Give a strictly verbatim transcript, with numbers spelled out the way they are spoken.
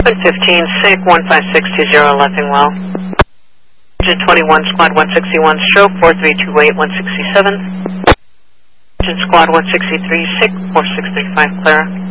one fifteen, S I C, one five six two zero, Leffingwell. Engine twenty-one, Squad one sixty-one, stroke, four three two eight, one sixty-seven. Engine Squad one sixty-three, S I C, four six three five, Clara.